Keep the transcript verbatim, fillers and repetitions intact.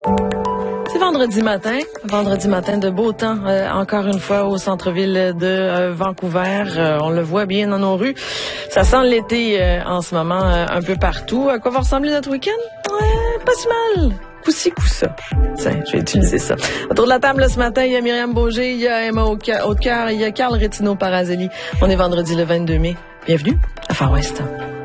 C'est vendredi matin, vendredi matin de beau temps, euh, encore une fois au centre-ville de euh, Vancouver. Euh, on le voit bien dans nos rues. Ça sent l'été euh, en ce moment euh, un peu partout. À quoi va ressembler notre week-end? Ouais, pas si mal. Coussi coussa. Tiens, je vais utiliser ça. Autour de la table là, ce matin, il y a Myriam Beaugé, il y a Emma Audecoeur, il y a Carl Rétino Parazelli. On est vendredi le vingt-deux mai. Bienvenue à Far West.